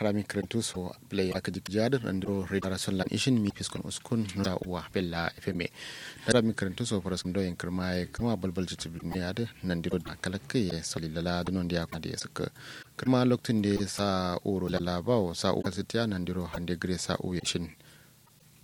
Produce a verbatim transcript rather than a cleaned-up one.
harami krentu so play akadi jadar andro redara solan ishin mi fiskon uskun nura uwa bella fm harami krentu so faras ndo yen kirmaye kama balbal jitibni ade nandiro da kalakke salilala dunon dia kadi suka kirma loktin de sa uro lalabaw sa ukasitiya nandiro hande gre sa u yeshin